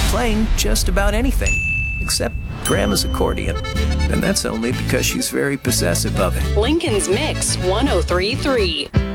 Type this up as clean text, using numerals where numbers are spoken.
playing just about anything, except Grandma's accordion. And that's only because she's very possessive of it. Lincoln's Mix 1033.